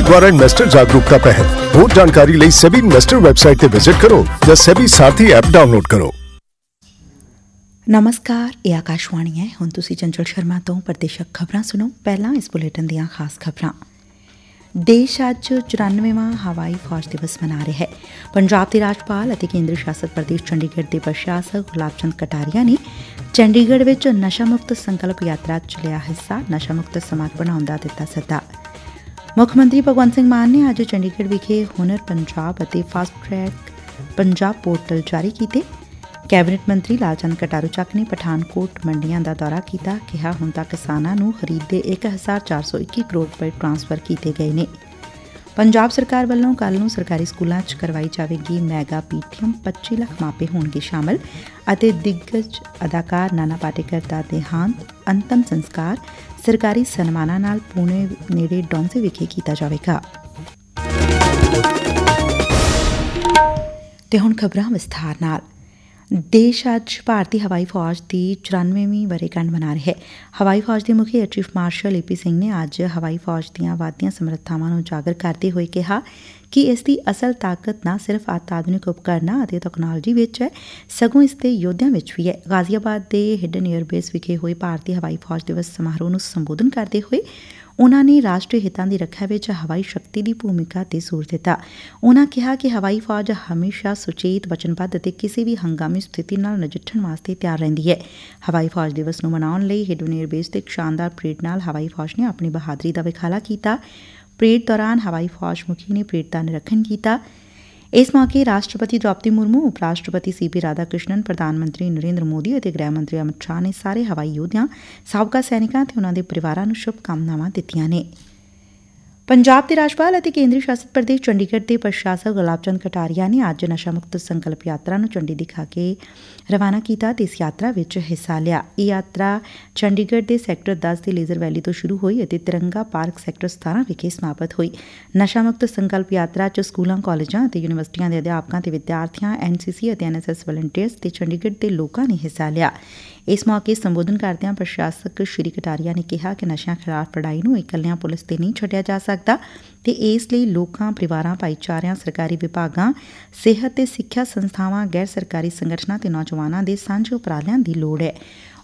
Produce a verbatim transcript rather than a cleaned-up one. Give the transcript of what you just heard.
द्वारा इन्वेस्टर जागरूकता पहल। ਹੋਰ ਜਾਣਕਾਰੀ ਲਈ ਸੈਬੀ ਇਨਵੈਸਟਰ ਵੈਬਸਾਈਟ ਤੇ ਵਿਜ਼ਿਟ ਕਰੋ ਜਾਂ ਸੈਬੀ ਸਾਥੀ ਐਪ ਡਾਊਨਲੋਡ ਕਰੋ। ਨਮਸਕਾਰ, ਇਹ ਆਕਾਸ਼ਵਾਣੀ ਹੈ। ਹੁਣ ਤੁਸੀਂ ਚੰਚਲ ਸ਼ਰਮਾ ਤੋਂ ਪ੍ਰਦੇਸ਼ਕ ਖਬਰਾਂ ਸੁਣੋ। ਪਹਿਲਾਂ ਇਸ ਬੁਲੇਟਿਨ ਦੀਆਂ ਖਾਸ ਖਬਰਾਂ। ਦੇਸ਼ ਅੱਜ ਚੁਰਾਨਵੇਵਾਂ ਹਵਾਈ ਫੌਜ ਦਿਵਸ ਮਨਾ ਰਿਹਾ ਹੈ। ਪੰਜਾਬ ਦੇ ਰਾਜਪਾਲ ਅਤੇ ਕੇਂਦਰ ਸ਼ਾਸਤ ਪ੍ਰਦੇਸ਼ ਚੰਡੀਗੜ੍ਹ ਦੇ ਪ੍ਰਸ਼ਾਸਕ ਗੁਲਾਬ ਚੰਦ ਕਟਾਰੀਆ ਨੇ ਚੰਡੀਗੜ੍ਹ ਵਿੱਚ ਨਸ਼ਾ ਮੁਕਤ ਸੰਕਲਪ ਯਾਤਰਾ ਚ ਲਿਆ ਹਿੱਸਾ। ਨਸ਼ਾ ਮੁਕਤ ਸਮਾਜ ਬਣਾਉਣ ਦਾ ਦਿੱਤਾ ਸੱਦਾ। ਮੁੱਖ ਮੰਤਰੀ ਭਗਵੰਤ ਸਿੰਘ ਮਾਨ ਨੇ ਅੱਜ ਚੰਡੀਗੜ੍ਹ ਵਿਖੇ ਹੁਨਰ ਪੰਜਾਬ ਅਤੇ ਫਾਸਟ ਟਰੈਕ ਪੰਜਾਬ ਪੋਰਟਲ ਜਾਰੀ ਕੀਤੇ। ਕੈਬਨਿਟ ਮੰਤਰੀ ਲਾਲ ਚੰਦ ਕਟਾਰੂਚੱਕ ਨੇ ਪਠਾਨਕੋਟ ਮੰਡੀਆਂ ਦਾ ਦੌਰਾ ਕੀਤਾ। ਕਿਹਾ ਹੁਣ ਤੱਕ ਕਿਸਾਨਾਂ ਨੂੰ ਖਰੀਦ ਦੇ ਇੱਕ ਹਜ਼ਾਰ ਚਾਰ ਸੌ ਇੱਕੀ ਕਰੋੜ ਰੁਪਏ ਟਰਾਂਸਫਰ ਕੀਤੇ ਗਏ ਨੇ। ਪੰਜਾਬ ਸਰਕਾਰ ਵੱਲੋਂ ਕੱਲ੍ਹ ਨੂੰ ਸਰਕਾਰੀ ਸਕੂਲਾਂ ਚ ਕਰਵਾਈ ਜਾਵੇਗੀ ਮੈਗਾ ਪੀਟੀਐਮ। ਪੱਚੀ ਲੱਖ ਮਾਪੇ ਹੋਣਗੇ ਸ਼ਾਮਲ ਅਤੇ ਦਿੱਗਜ ਅਦਾਕਾਰ ਨਾਨਾ ਪਾਟੇਕਰ ਦਾ ਦੇਹਾਂਤ ਅੰਤਮ ਸੰਸਕਾਰ ਸਰਕਾਰੀ ਸਨਮਾਨਾਂ ਨਾਲ ਪੁਣੇ ਨੇੜੇ ਡੌਂਸੇ ਵਿਖੇ ਕੀਤਾ ਜਾਵੇਗਾ। ਤੇ ਹੁਣ ਖਬਰਾਂ ਵਿਸਥਾਰ ਨਾਲ। ਦੇਸ਼ ਅੱਜ ਭਾਰਤੀ ਹਵਾਈ ਫੌਜ ਦੀ ਚੁਰਾਨਵੇਵੀਂ ਵਰ੍ਹੇਗੰਢ ਮਨਾ ਰਿਹਾ ਹੈ। ਹਵਾਈ ਫੌਜ ਦੇ ਮੁਖੀ ਏਅਰ ਚੀਫ ਮਾਰਸ਼ਲ ਏ ਪੀ ਸਿੰਘ ਨੇ ਅੱਜ ਹਵਾਈ ਫੌਜ ਦੀਆਂ ਵੱਧਦੀਆਂ ਸਮਰੱਥਾਵਾਂ ਨੂੰ ਉਜਾਗਰ ਕਰਦੇ ਹੋਏ ਕਿਹਾ ਕਿ ਇਸ ਦੀ ਅਸਲ ਤਾਕਤ ਨਾ ਸਿਰਫ ਅਤਿਆਧੁਨਿਕ ਉਪਕਰਨਾਂ ਅਤੇ ਤਕਨਾਲੋਜੀ ਵਿੱਚ ਹੈ, ਸਗੋਂ ਇਸ ਦੇ ਯੋਧਿਆਂ ਵਿੱਚ ਵੀ ਹੈ। ਗਾਜ਼ੀਆਬਾਦ ਦੇ ਹਿਡਨ ਏਅਰਬੇਸ ਵਿਖੇ ਹੋਏ ਭਾਰਤੀ ਹਵਾਈ ਫੌਜ ਦਿਵਸ ਸਮਾਰੋਹ ਨੂੰ ਸੰਬੋਧਨ ਕਰਦੇ ਹੋਏ ਉਨ੍ਹਾਂ ਨੇ ਰਾਸ਼ਟਰੀ ਹਿੱਤਾਂ ਦੀ ਰੱਖਿਆ ਵਿੱਚ ਹਵਾਈ ਸ਼ਕਤੀ ਦੀ ਭੂਮਿਕਾ ਤੇ ਜ਼ੋਰ ਦਿੱਤਾ। ਉਨ੍ਹਾਂ ਕਿਹਾ ਕਿ ਹਵਾਈ ਫੌਜ ਹਮੇਸ਼ਾ ਸੁਚੇਤ, ਵਚਨਬੱਧ ਅਤੇ ਕਿਸੇ ਵੀ ਹੰਗਾਮੀ ਸਥਿਤੀ ਨਾਲ ਨਜਿੱਠਣ ਵਾਸਤੇ ਤਿਆਰ ਰਹਿੰਦੀ ਹੈ। ਹਵਾਈ ਫੌਜ ਦਿਵਸ ਨੂੰ ਮਨਾਉਣ ਲਈ ਹਿਡਨ ਏਅਰਬੇਸ ਤੇ ਇੱਕ ਸ਼ਾਨਦਾਰ ਪਰੇਡ ਨਾਲ ਹਵਾਈ ਫੌਜ ਨੇ ਆਪਣੀ ਬਹਾਦਰੀ ਦਾ ਵਿਖਾਲਾ ਕੀਤਾ। ਪਰੇਡ ਦੌਰਾਨ ਹਵਾਈ ਫੌਜ ਮੁਖੀ ਨੇ ਪਰੇਡ ਦਾ ਨਿਰੀਖਣ ਕੀਤਾ। ਇਸ ਮੌਕੇ ਰਾਸ਼ਟਰਪਤੀ ਦ੍ਰੌਪਦੀ ਮੁਰਮੂ, ਉਪ ਰਾਸ਼ਟਰਪਤੀ ਸੀ ਪੀ ਰਾਧਾ ਕ੍ਰਿਸ਼ਨਨ, ਪ੍ਰਧਾਨ ਮੰਤਰੀ ਨਰੇਂਦਰ ਮੋਦੀ ਅਤੇ ਗ੍ਰਹਿ ਮੰਤਰੀ ਅਮਿਤ ਸ਼ਾਹ ਨੇ ਸਾਰੇ ਹਵਾਈ ਯੋਧਿਆਂ, ਸਾਬਕਾ ਸੈਨਿਕਾਂ ਅਤੇ ਉਨ੍ਹਾਂ ਦੇ ਪਰਿਵਾਰਾਂ ਨੂੰ ਸ਼ੁਭ ਕਾਮਨਾਵਾਂ ਦਿੱਤੀਆਂ ਨੇ। ਪੰਜਾਬ ਦੇ ਰਾਜਪਾਲ ਅਤੇ ਕੇਂਦਰੀ ਸ਼ਾਸਤ ਪ੍ਰਦੇਸ਼ ਚੰਡੀਗੜ੍ਹ ਦੇ ਪ੍ਰਸ਼ਾਸਕ ਗੁਲਾਬ ਚੰਦ ਕਟਾਰੀਆ ਨੇ ਅੱਜ ਨਸ਼ਾ ਮੁਕਤ ਸੰਕਲਪ ਯਾਤਰਾ ਨੂੰ ਝੰਡੀ ਦਿਖਾ ਕੇ ਰਵਾਨਾ ਕੀਤਾ ਤੇ ਇਸ ਯਾਤਰਾ ਵਿੱਚ ਹਿੱਸਾ ਲਿਆ। ਇਹ ਯਾਤਰਾ ਚੰਡੀਗੜ੍ਹ ਦੇ ਸੈਕਟਰ ਦਸ ਦੇ ਲੇਜ਼ਰ ਵੈਲੀ ਤੋਂ ਸ਼ੁਰੂ ਹੋਈ ਅਤੇ ਤਿਰੰਗਾ ਪਾਰਕ ਸੈਕਟਰ ਸਤਾਰਾਂ ਵਿਖੇ ਸਮਾਪਤ ਹੋਈ। ਨਸ਼ਾ ਮੁਕਤ ਸੰਕਲਪ ਯਾਤਰਾ ਚ ਸਕੂਲਾਂ, ਕਾਲਜਾਂ ਅਤੇ ਯੂਨੀਵਰਸਿਟੀਆਂ ਦੇ ਅਧਿਆਪਕਾਂ ਤੇ ਵਿਦਿਆਰਥੀਆਂ, ਐਨ ਸੀ ਸੀ ਅਤੇ ਐਨ ਐਸ ਐਸ ਵਲੰਟੀਅਰਸ ਤੇ ਚੰਡੀਗੜ੍ਹ ਦੇ ਲੋਕਾਂ ਨੇ ਹਿੱਸਾ ਲਿਆ। ਇਸ ਮੌਕੇ ਸੰਬੋਧਨ ਕਰਦਿਆਂ ਪ੍ਰਸ਼ਾਸਕ ਸ਼੍ਰੀ ਕਟਾਰੀਆ ਨੇ ਕਿਹਾ ਕਿ ਨਸ਼ਿਆਂ ਖਿਲਾਫ਼ ਲੜਾਈ ਨੂੰ ਇਕੱਲਿਆਂ ਪੁਲਿਸ ਤੇ ਨਹੀਂ ਛੱਡਿਆ ਜਾ ਸਕਦਾ ਤੇ ਇਸ ਲਈ ਲੋਕਾਂ, ਪਰਿਵਾਰਾਂ, ਭਾਈਚਾਰਿਆਂ, ਸਰਕਾਰੀ ਵਿਭਾਗਾਂ, ਸਿਹਤ ਤੇ ਸਿੱਖਿਆ ਸੰਸਥਾਵਾਂ, ਗੈਰ ਸਰਕਾਰੀ ਸੰਗਠਨਾਂ ਤੇ ਨੌਜਵਾਨਾਂ ਦੇ ਸਾਂਝੇ ਉਪਰਾਲਿਆਂ ਦੀ ਲੋੜ ਹੈ।